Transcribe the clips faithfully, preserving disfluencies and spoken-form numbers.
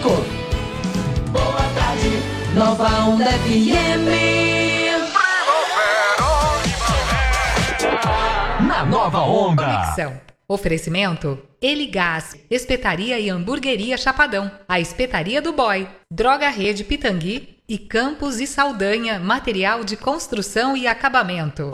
cinco. Boa tarde, Nova Onda F M. Na Nova Onda. Conexão. Oferecimento: Eligás, Espetaria e Hamburgueria Chapadão, a Espetaria do Boy, Droga Rede Pitangui e Campos e Saldanha, material de construção e acabamento.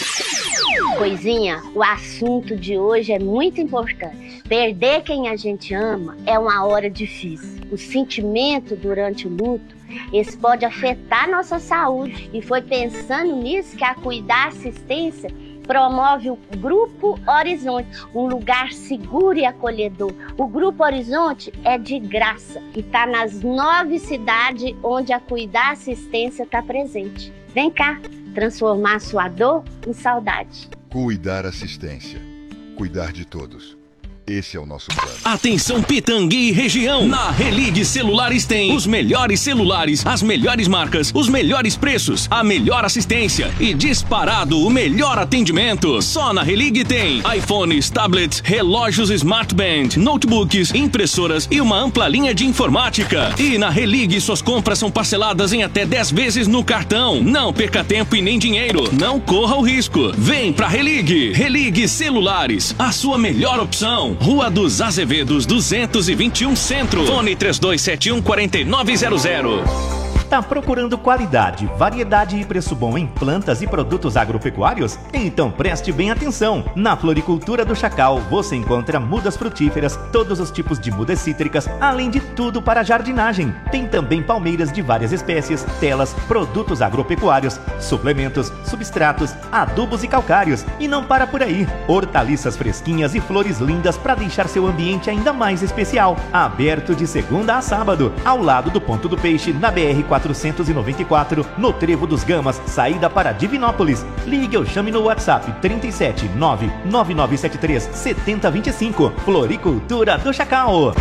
Coisinha, o assunto de hoje é muito importante. Perder quem a gente ama é uma hora difícil. O sentimento durante o luto, esse pode afetar nossa saúde. E foi pensando nisso que a Cuidar Assistência promove o Grupo Horizonte, um lugar seguro e acolhedor. O Grupo Horizonte é de graça e está nas nove cidades onde a Cuidar Assistência está presente. Vem cá, transformar sua dor em saudade. Cuidar Assistência. Cuidar de todos. Esse é o nosso plano. Atenção Pitangui e região. Na Religue Celulares tem os melhores celulares, as melhores marcas, os melhores preços, a melhor assistência e disparado o melhor atendimento. Só na Religue tem iPhones, tablets, relógios Smart Band, notebooks, impressoras e uma ampla linha de informática. E na Religue suas compras são parceladas em até dez vezes no cartão. Não perca tempo e nem dinheiro. Não corra o risco. Vem pra Religue. Religue Celulares, a sua melhor opção. Rua dos Azevedos, duzentos e vinte e um Centro. Fone três dois sete um, quatro nove zero zero. Tá procurando qualidade, variedade e preço bom em plantas e produtos agropecuários? Então preste bem atenção! Na Floricultura do Chacal você encontra mudas frutíferas, todos os tipos de mudas cítricas, além de tudo para jardinagem. Tem também palmeiras de várias espécies, telas, produtos agropecuários, suplementos, substratos, adubos e calcários. E não para por aí! Hortaliças fresquinhas e flores lindas para deixar seu ambiente ainda mais especial. Aberto de segunda a sábado, ao lado do Ponto do Peixe, na B R quatrocentos e noventa e quatro, no Trevo dos Gamas, saída para Divinópolis. Ligue ou chame no WhatsApp trinta e sete, nove nove nove sete três, sete zero dois cinco. Floricultura do Chacal.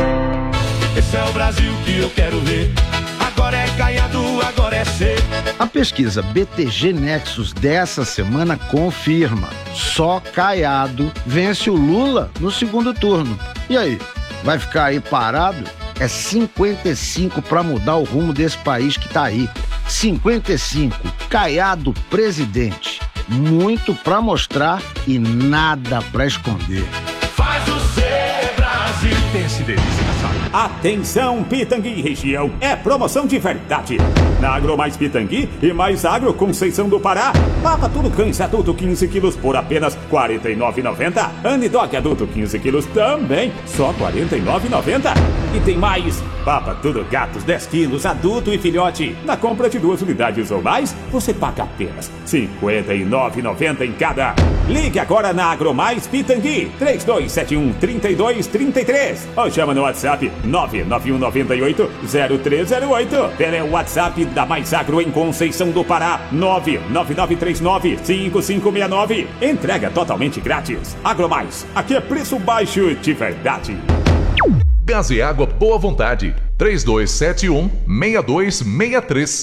Esse é o Brasil que eu quero ver. Agora é Caiado, agora é C. A pesquisa B T G Nexus dessa semana confirma: só Caiado vence o Lula no segundo turno. E aí, vai ficar aí parado? É cinquenta e cinco para mudar o rumo desse país que tá aí. cinquenta e cinco, Caiado presidente. Muito para mostrar e nada para esconder. Faz o C, Brasil. Pense delícia na sala. Atenção Pitangui região, é promoção de verdade. Na Agro Mais Pitangui e Mais Agro Conceição do Pará, Papa Tudo Cães adulto quinze quilos por apenas quarenta e nove reais e noventa centavos. Anidog adulto quinze quilos também, só quarenta e nove reais e noventa centavos. E tem mais, Papa Tudo Gatos dez quilos adulto e filhote. Na compra de duas unidades ou mais, você paga apenas cinquenta e nove reais e noventa centavos em cada. Ligue agora na Agro Mais Pitangui, três dois sete um, três dois três três. Ou chama no WhatsApp nove nove um nove oito, zero três zero oito. Pelo WhatsApp da Mais Agro em Conceição do Pará, nove nove nove três nove, cinco cinco seis nove. Entrega totalmente grátis. Agromais, aqui é preço baixo de verdade. Gás e água Boa Vontade, três dois sete um, seis dois seis três.